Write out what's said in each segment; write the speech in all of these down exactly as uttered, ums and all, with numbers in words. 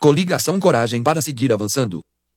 Coligação Coragem para seguir avançando.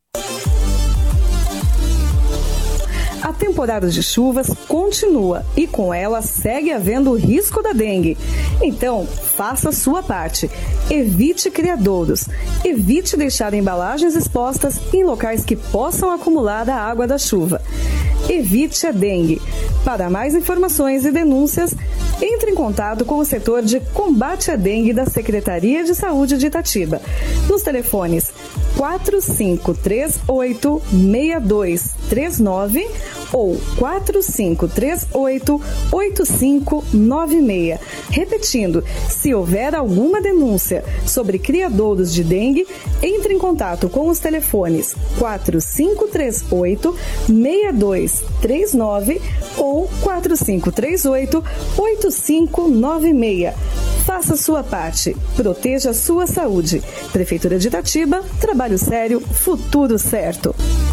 A temporada de chuvas continua e com ela segue havendo o risco da dengue. Então, faça a sua parte. Evite criadouros. Evite deixar embalagens expostas em locais que possam acumular a água da chuva. Evite a dengue. Para mais informações e denúncias, entre em contato com o setor de combate à dengue da Secretaria de Saúde de Itatiba, nos telefones quatro cinco três oito, seis dois três nove ou quatro cinco três oito, oito cinco nove seis. Repetindo, se houver alguma denúncia sobre criadouros de dengue, entre em contato com os telefones quatro cinco três oito, seis dois três nove ou quatro cinco três oito, oito cinco nove seis. Faça a sua parte. Proteja a sua saúde. Prefeitura de Itatiba, trabalho sério, futuro certo.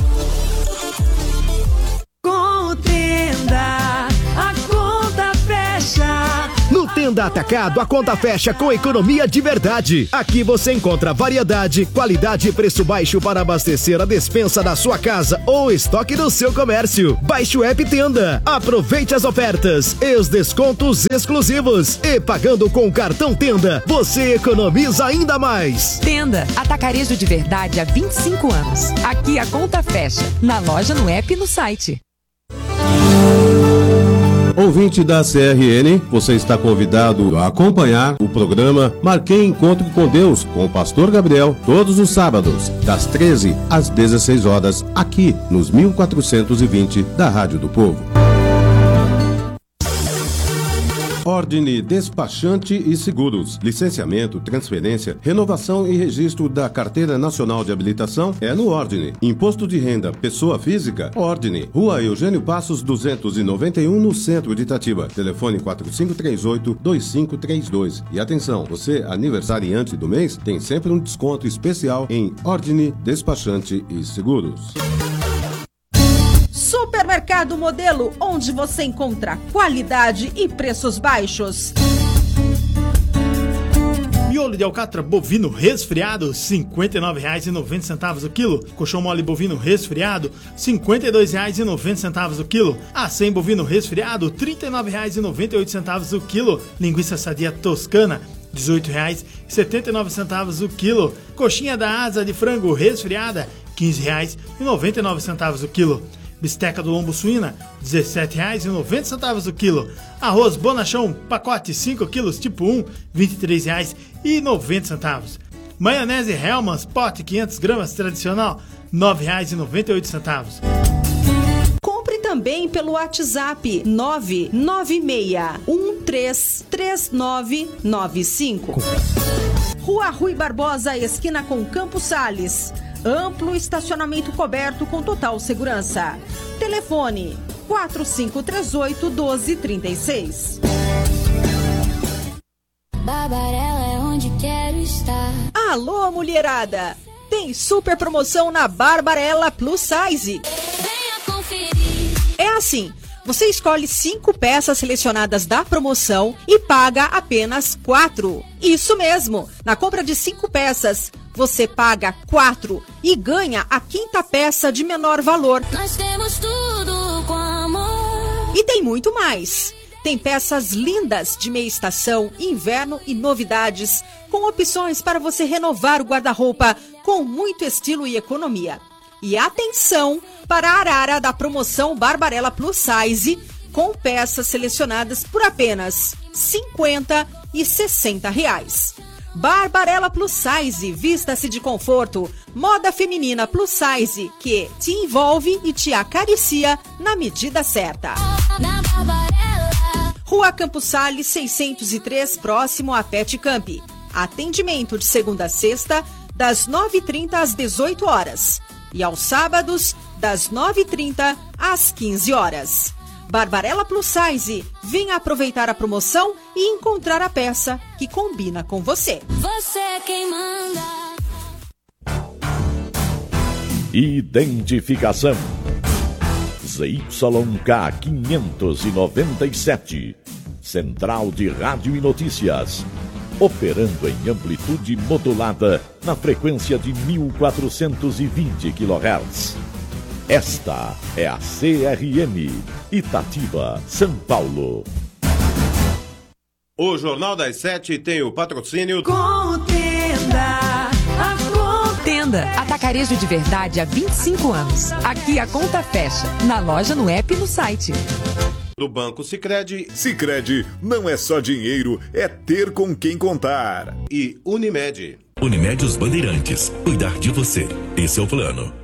Com o Tenda, a conta fecha. No Tenda Atacado, a conta fecha com economia de verdade. Aqui você encontra variedade, qualidade e preço baixo para abastecer a despensa da sua casa ou estoque do seu comércio. Baixe o app Tenda. Aproveite as ofertas e os descontos exclusivos. E pagando com o cartão Tenda, você economiza ainda mais. Tenda, atacarejo de verdade há vinte e cinco anos. Aqui a conta fecha. Na loja, no app e no site. Ouvinte da C R N, você está convidado a acompanhar o programa Marquei Encontro com Deus, com o pastor Gabriel, todos os sábados, das treze às dezesseis horas, aqui nos mil quatrocentos e vinte da Rádio do Povo. Ordine Despachante e Seguros. Licenciamento, transferência, renovação e registro da Carteira Nacional de Habilitação é no Ordine. Imposto de renda, pessoa física, Ordine. Rua Eugênio Passos duzentos e noventa e um, no centro de Itatiba. Telefone quatro cinco três oito, dois cinco três dois. E atenção, você aniversariante do mês tem sempre um desconto especial em Ordine Despachante e Seguros. Supermercado Modelo, onde você encontra qualidade e preços baixos. Miolo de alcatra bovino resfriado, cinquenta e nove reais e noventa centavos o quilo. Colchão mole bovino resfriado, cinquenta e dois reais e noventa centavos o quilo. Acém bovino resfriado, trinta e nove reais e noventa e oito centavos o quilo. Linguiça sadia toscana, dezoito reais e setenta e nove centavos o quilo. Coxinha da asa de frango resfriada, quinze reais e noventa e nove centavos o quilo. Bisteca do lombo suína, dezessete reais e noventa centavos o quilo. Arroz bonachão, pacote cinco quilos, tipo um, vinte e três reais e noventa centavos. Maionese Hellmann's, pote quinhentas gramas tradicional, nove reais e noventa e oito centavos. Compre também pelo WhatsApp nove nove seis um três três nove nove cinco. Rua Rui Barbosa, esquina com Campos Sales. Amplo estacionamento coberto com total segurança. Telefone quatro cinco três oito, um dois três seis. Barbarella é onde quero estar. Alô, mulherada! Tem super promoção na Barbarella Plus Size. Venha conferir. É assim, você escolhe cinco peças selecionadas da promoção e paga apenas quatro. Isso mesmo, na compra de cinco peças, você paga quatro e ganha a quinta peça de menor valor. Nós temos tudo com amor. E tem muito mais. Tem peças lindas de meia estação, inverno e novidades, com opções para você renovar o guarda-roupa com muito estilo e economia. E atenção para a arara da promoção Barbarella Plus Size, com peças selecionadas por apenas cinquenta e sessenta reais. Barbarella Plus Size, vista-se de conforto, moda feminina Plus Size, que te envolve e te acaricia na medida certa. Na Barbarella. Rua Campos Sales, seiscentos e três, próximo a Pet Camp. Atendimento de segunda a sexta, das nove e trinta às dezoito horas. E aos sábados, das nove e trinta às quinze horas. Barbarella Plus Size, venha aproveitar a promoção e encontrar a peça que combina com você. Você é quem manda. Identificação Z Y K quinhentos e noventa e sete, Central de Rádio e Notícias, operando em amplitude modulada na frequência de mil quatrocentos e vinte quilohertz. Esta é a C R M, Itatiba, São Paulo. O Jornal das Sete tem o patrocínio Contenda, a Tenda, atacarejo de verdade há vinte e cinco anos. Aqui a conta fecha, na loja, no app e no site. do Banco Sicredi. Sicredi não é só dinheiro, é ter com quem contar. E Unimed. Unimed Os Bandeirantes. Cuidar de você. Esse é o plano.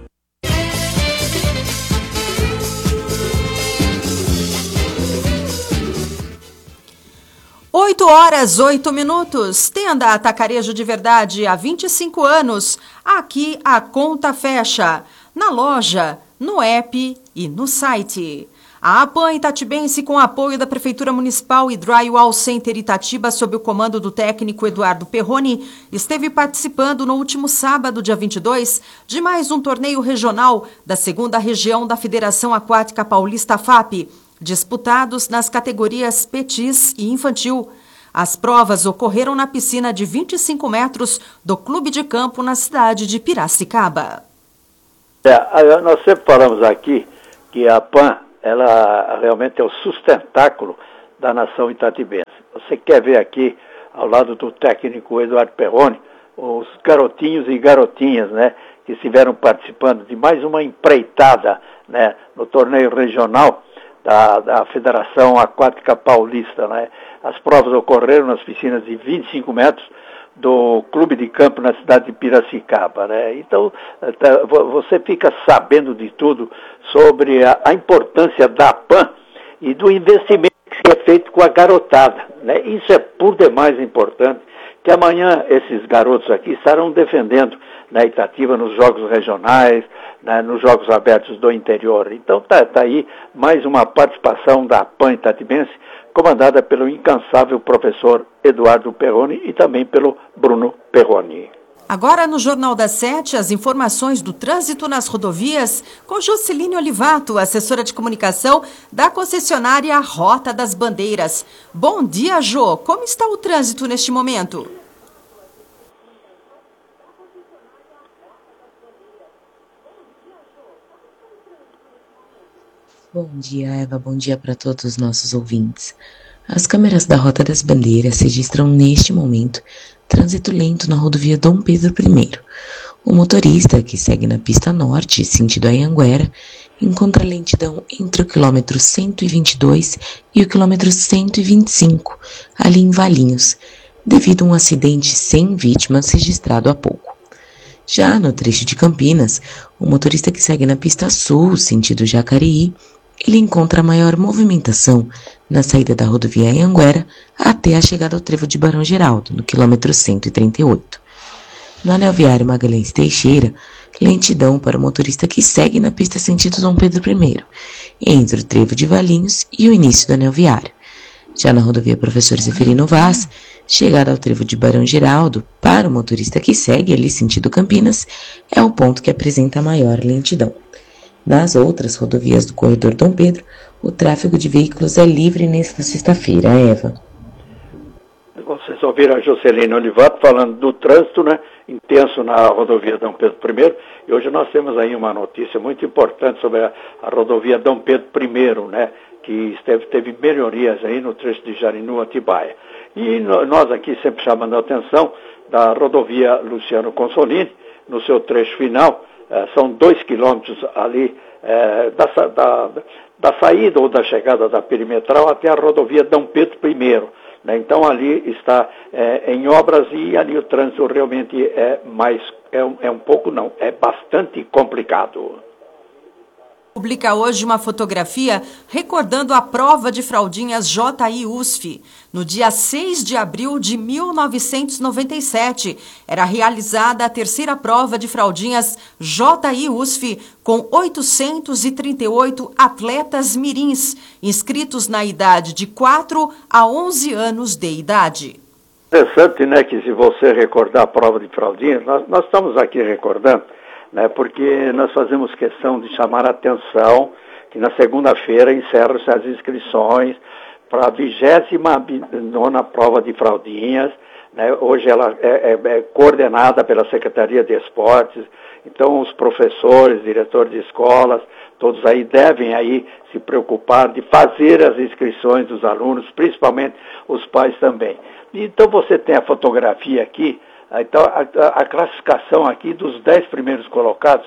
oito horas, oito minutos. Tenda Atacarejo de Verdade há vinte e cinco anos. Aqui a conta fecha. Na loja, no app e no site. A APAN Itatibense, com apoio da Prefeitura Municipal e Drywall Center Itatiba, sob o comando do técnico Eduardo Perroni, esteve participando no último sábado, dia vinte e dois, de mais um torneio regional da segunda região da Federação Aquática Paulista FAP, disputados nas categorias Petis e Infantil. As provas ocorreram na piscina de vinte e cinco metros do Clube de Campo na cidade de Piracicaba. É, nós sempre falamos aqui que a APAN, ela realmente é o sustentáculo da nação itatibense. Você quer ver aqui, ao lado do técnico Eduardo Perroni, os garotinhos e garotinhas, né, que estiveram participando de mais uma empreitada, né, no torneio regional da, da Federação Aquática Paulista, né. As provas ocorreram nas piscinas de vinte e cinco metros do Clube de Campo na cidade de Piracicaba, né? Então, você fica sabendo de tudo sobre a, a importância da APAN e do investimento que é feito com a garotada, né? Isso é por demais importante, que amanhã esses garotos aqui estarão defendendo na Itatiba nos jogos regionais, né, nos jogos abertos do interior. Então, tá, tá aí mais uma participação da APAN Itatibense, comandada pelo incansável professor Eduardo Perroni e também pelo Bruno Perroni. Agora no Jornal das Sete, as informações do trânsito nas rodovias com Joceline Olivato, assessora de comunicação da concessionária Rota das Bandeiras. Bom dia, Jô. Como está o trânsito neste momento? Bom dia, Eva. Bom dia para todos os nossos ouvintes. As câmeras da Rota das Bandeiras registram neste momento trânsito lento na rodovia Dom Pedro I. O motorista, que segue na pista norte, sentido Anhanguera, encontra lentidão entre o quilômetro cento e vinte e dois e o quilômetro cento e vinte e cinco, ali em Valinhos, devido a um acidente sem vítimas registrado há pouco. Já no trecho de Campinas, o motorista que segue na pista sul, sentido Jacareí, ele encontra maior movimentação na saída da rodovia Anhanguera até a chegada ao trevo de Barão Geraldo, no quilômetro cento e trinta e oito. No anel viário Magalhães Teixeira, lentidão para o motorista que segue na pista sentido Dom Pedro I, entre o trevo de Valinhos e o início do anel viário. Já na rodovia Professor Zeferino Vaz, chegada ao trevo de Barão Geraldo, para o motorista que segue ali sentido Campinas, é o ponto que apresenta maior lentidão. Nas outras rodovias do corredor Dom Pedro, o tráfego de veículos é livre nesta sexta-feira, Eva. Vocês ouviram a Joceline Olivato falando do trânsito, né, intenso na rodovia Dom Pedro I, e hoje nós temos aí uma notícia muito importante sobre a, a rodovia Dom Pedro I, né, que esteve, teve melhorias aí no trecho de Jarinu a Atibaia. E no, nós aqui sempre chamando a atenção da rodovia Luciano Consolini, no seu trecho final, eh, são dois quilômetros ali eh, da, da, da saída ou da chegada da perimetral até a rodovia Dom Pedro I. Né? Então ali está eh, em obras e ali o trânsito realmente é mais, é um, é um pouco não, é bastante complicado. Publica hoje uma fotografia recordando a prova de fraldinhas J I U S F. No dia seis de abril de mil novecentos e noventa e sete, era realizada a terceira prova de fraldinhas J I U S F com oitocentos e trinta e oito atletas mirins, inscritos na idade de quatro a onze anos de idade. Interessante, né, que se você recordar a prova de fraldinhas, nós, nós estamos aqui recordando, né, porque nós fazemos questão de chamar a atenção que na segunda-feira encerram-se as inscrições para a vigésima nona prova de fraldinhas né? Hoje ela é, é, é coordenada pela Secretaria de Esportes, então os professores, diretores de escolas, todos aí devem aí se preocupar de fazer as inscrições dos alunos, principalmente os pais também. Então você tem a fotografia aqui, então a, a, a classificação aqui dos dez primeiros colocados,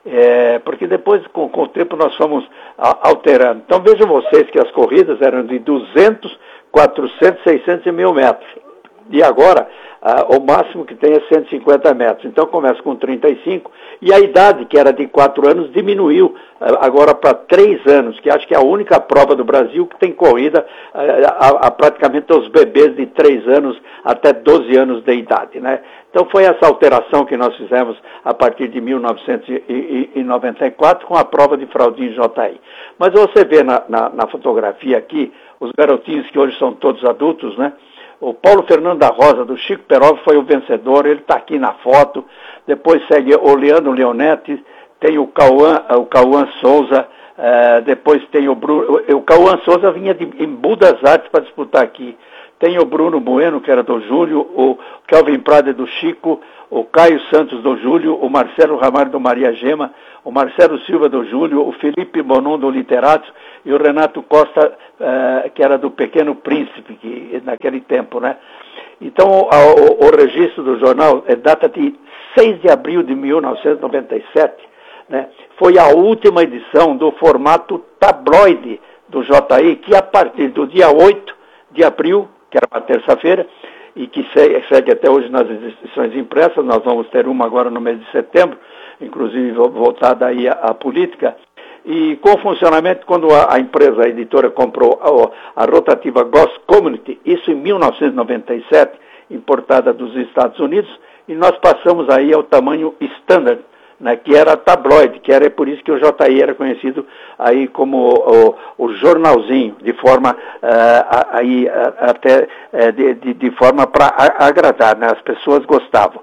é, porque depois com, com o tempo nós fomos a, alterando. Então vejam vocês que as corridas eram de duzentos, quatrocentos, seiscentos e mil metros. E agora, ah, o máximo que tem é cento e cinquenta metros. Então começa com trinta e cinco, e a idade, que era de quatro anos, diminuiu ah, agora para três anos, que acho que é a única prova do Brasil que tem corrida ah, a, a praticamente aos bebês de três anos até doze anos de idade, né? Então foi essa alteração que nós fizemos a partir de mil novecentos e noventa e quatro com a prova de fraldinha J I. Mas você vê na, na, na fotografia aqui, os garotinhos que hoje são todos adultos, né? O Paulo Fernando da Rosa, do Chico Perov, foi o vencedor, ele está aqui na foto. Depois segue o Leandro Leonetti, tem o Cauã, o Cauã Souza, uh, depois tem o Bruno... O Cauã Souza vinha de, em Budas Artes para disputar aqui. Tem o Bruno Bueno, que era do Júlio, o Kelvin Prada do Chico, o Caio Santos do Júlio, o Marcelo Ramalho do Maria Gema, o Marcelo Silva do Júlio, o Felipe Bonon do Literatos e o Renato Costa, uh, que era do Pequeno Príncipe, que, naquele tempo, né? Então, o, o, o registro do jornal é data de seis de abril de mil novecentos e noventa e sete, né? Foi a última edição do formato tabloide do J I, que a partir do dia oito de abril, que era uma terça-feira, e que segue, segue até hoje nas edições impressas, nós vamos ter uma agora no mês de setembro, inclusive voltada aí à, à política, e com funcionamento, quando a, a empresa, a editora, comprou a, a rotativa Ghost Community, isso em mil novecentos e noventa e sete, importada dos Estados Unidos, e nós passamos aí ao tamanho standard, né, que era tabloide, que era por isso que o J I era conhecido aí como o, o jornalzinho, de forma uh, aí uh, até uh, de, de, de forma para agradar, né, as pessoas gostavam.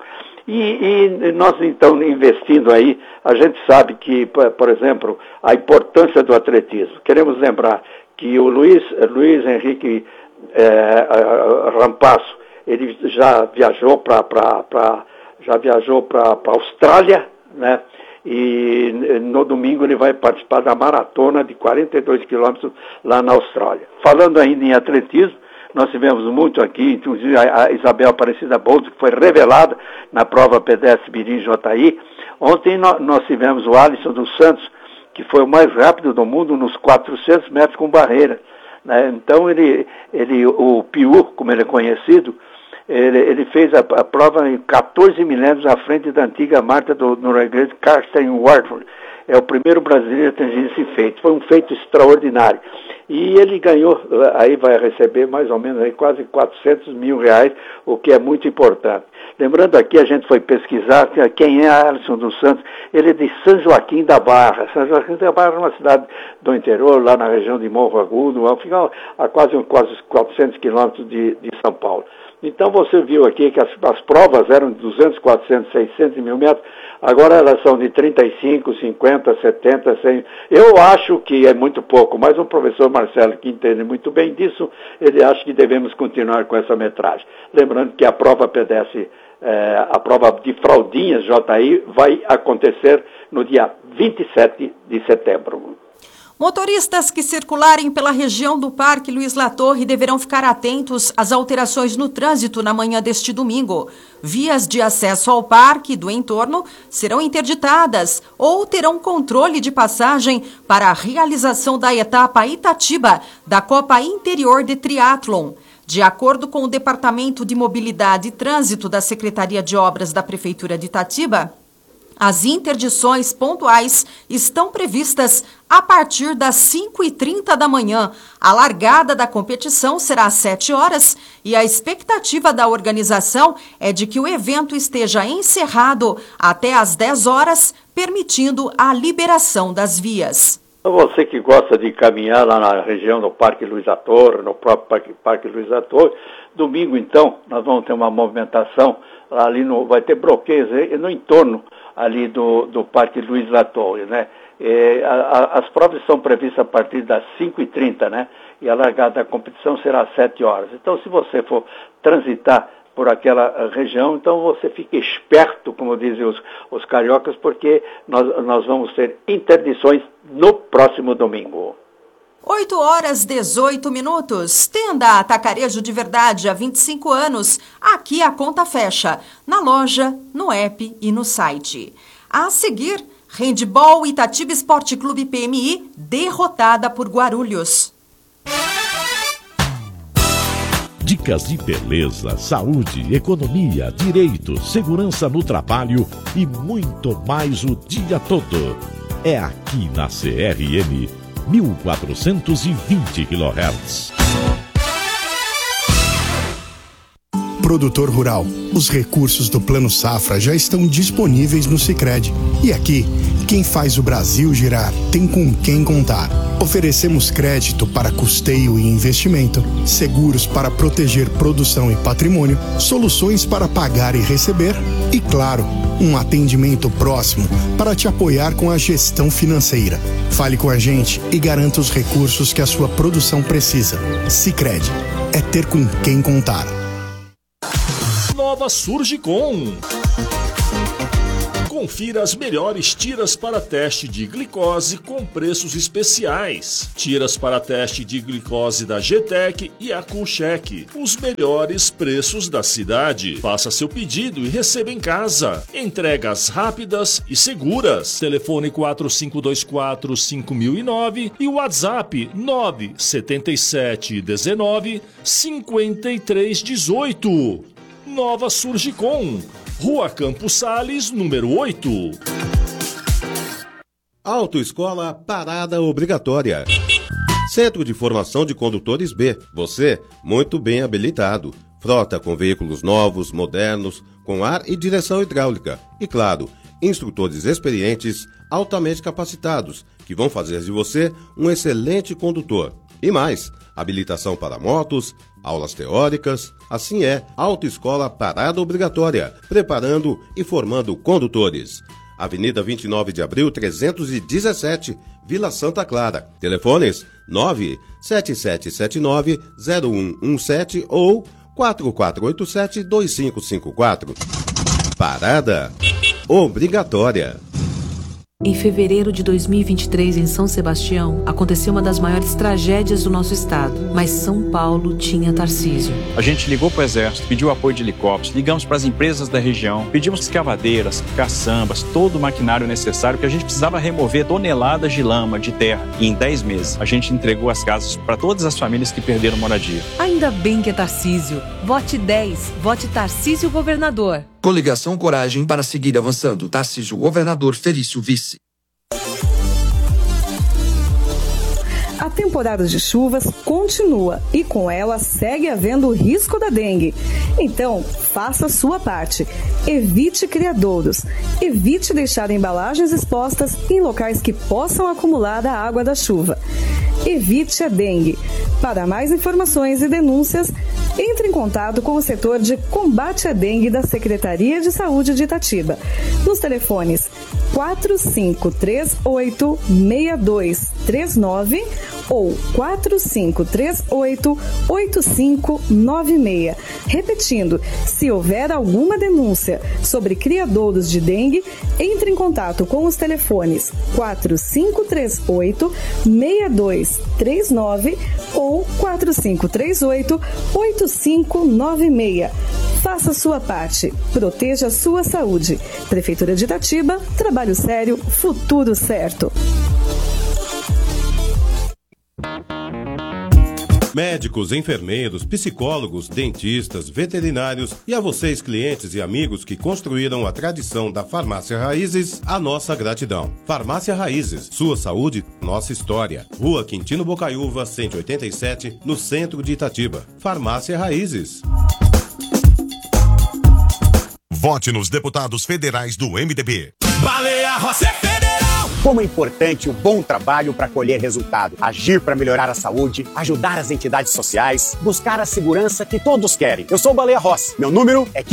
E, e nós então investindo aí, a gente sabe que, por exemplo, a importância do atletismo. Queremos lembrar que o Luiz, Luiz Henrique eh, Rampasso, ele já viajou para já viajou para a Austrália, né? E no domingo ele vai participar da maratona de quarenta e dois quilômetros lá na Austrália. Falando ainda em atletismo, nós tivemos muito aqui, inclusive a Isabel Aparecida Bolso, que foi revelada na prova pedestre Mirim J I. Ontem nós tivemos o Alisson dos Santos, que foi o mais rápido do mundo nos quatrocentos metros com barreira, né? Então ele, ele, o Piu, como ele é conhecido, Ele, ele fez a, a prova em quatorze milênios à frente da antiga marca do norueguês Karsten Wartford. É o primeiro brasileiro a atingir esse feito. Foi um feito extraordinário. E ele ganhou, aí vai receber mais ou menos aí quase quatrocentos mil reais, o que é muito importante. Lembrando aqui, a gente foi pesquisar quem é Alisson dos Santos. Ele é de São Joaquim da Barra. São Joaquim da Barra é uma cidade do interior, lá na região de Morro Agudo, fica a quase, quase quatrocentos quilômetros de, de São Paulo. Então você viu aqui que as, as provas eram de duzentos, quatrocentos, seiscentos mil metros, agora elas são de trinta e cinco, cinquenta, setenta, cem. Eu acho que é muito pouco, mas o professor Marcelo, que entende muito bem disso, ele acha que devemos continuar com essa metragem. Lembrando que a prova pedestre, eh, a prova de fraldinhas J I vai acontecer no dia vinte e sete de setembro. Motoristas que circularem pela região do Parque Luiz Latorre deverão ficar atentos às alterações no trânsito na manhã deste domingo. Vias de acesso ao parque e do entorno serão interditadas ou terão controle de passagem para a realização da etapa Itatiba da Copa Interior de Triatlon. De acordo com o Departamento de Mobilidade e Trânsito da Secretaria de Obras da Prefeitura de Itatiba, as interdições pontuais estão previstas a partir das cinco e trinta da manhã. A largada da competição será às sete horas e a expectativa da organização é de que o evento esteja encerrado até às dez horas, permitindo a liberação das vias. Você que gosta de caminhar lá na região do Parque Luiz Latorre, no próprio Parque, Parque Luiz Latorre, domingo então nós vamos ter uma movimentação ali, no, vai ter bloqueios no entorno ali do, do Parque Luiz Latorre, né? E, a, a, as provas são previstas a partir das cinco e trinta, né? E a largada da competição será às sete horas. Então, se você for transitar por aquela região. Então você fique esperto, como dizem os, os cariocas, porque nós, nós vamos ter interdições no próximo domingo. oito horas e dezoito minutos. Tenda Atacarejo de Verdade há vinte e cinco anos. Aqui a conta fecha. Na loja, no app e no site. A seguir, Handball Itatiba Esporte Clube P M I, derrotada por Guarulhos. Dicas de beleza, saúde, economia, direito, segurança no trabalho e muito mais o dia todo. É aqui na C R M mil quatrocentos e vinte quilohertz. Produtor rural, os recursos do Plano Safra já estão disponíveis no Sicredi. E aqui, quem faz o Brasil girar tem com quem contar. Oferecemos crédito para custeio e investimento, seguros para proteger produção e patrimônio, soluções para pagar e receber e, claro, um atendimento próximo para te apoiar com a gestão financeira. Fale com a gente e garanta os recursos que a sua produção precisa. Sicredi, é ter com quem contar. Nova Surgicom. Confira as melhores tiras para teste de glicose com preços especiais. Tiras para teste de glicose da G T E C e a Coolcheck. Os melhores preços da cidade. Faça seu pedido e receba em casa. Entregas rápidas e seguras. Telefone quatro cinco dois quatro, cinco mil e nove e WhatsApp nove sete sete um nove, cinco três um oito. Nova Surgicom. Rua Campos Sales, número oito. Autoescola Parada Obrigatória. Centro de Formação de Condutores B. Você, muito bem habilitado. Frota com veículos novos, modernos, com ar e direção hidráulica. E claro, instrutores experientes, altamente capacitados, que vão fazer de você um excelente condutor. E mais, habilitação para motos, aulas teóricas, assim é, Autoescola Parada Obrigatória, preparando e formando condutores. Avenida vinte e nove de abril, trezentos e dezessete, Vila Santa Clara. Telefones nove sete sete sete nove, zero um um sete ou quatro quatro oito sete, dois cinco cinco quatro. Parada Obrigatória. Em fevereiro de dois mil e vinte e três, em São Sebastião, aconteceu uma das maiores tragédias do nosso estado. Mas São Paulo tinha Tarcísio. A gente ligou para o Exército, pediu apoio de helicópteros, ligamos para as empresas da região, pedimos escavadeiras, caçambas, todo o maquinário necessário que a gente precisava remover toneladas de lama, de terra. E em dez meses, a gente entregou as casas para todas as famílias que perderam moradia. Ainda bem que é Tarcísio. Vote dez. Vote Tarcísio Governador. Coligação Coragem para seguir avançando. Tarcísio Governador, Felício Vice. A temporada de chuvas continua e com ela segue havendo o risco da dengue. Então, faça a sua parte. Evite criadouros. Evite deixar embalagens expostas em locais que possam acumular a água da chuva. Evite a dengue. Para mais informações e denúncias, entre em contato com o setor de combate à dengue da Secretaria de Saúde de Itatiba, nos telefones quatro cinco três oito, seis dois três nove ou quatro cinco três oito, oito cinco nove seis. Repetindo, se houver alguma denúncia sobre criadouros de dengue, entre em contato com os telefones quatro cinco três oito, seis dois três nove ou quatro cinco três oito, oito cinco nove seis. Faça a sua parte. Proteja a sua saúde. Prefeitura de Itatiba, trabalho sério, futuro certo. Médicos, enfermeiros, psicólogos, dentistas, veterinários e a vocês, clientes e amigos que construíram a tradição da Farmácia Raízes, a nossa gratidão. Farmácia Raízes, sua saúde, nossa história. Rua Quintino Bocaiúva, cento e oitenta e sete, no centro de Itatiba. Farmácia Raízes. Vote nos deputados federais do M D B. Baleia Rossi é federal! Como é importante o bom trabalho para colher resultado. Agir para melhorar a saúde, ajudar as entidades sociais, buscar a segurança que todos querem. Eu sou o Baleia Rossi. Meu número é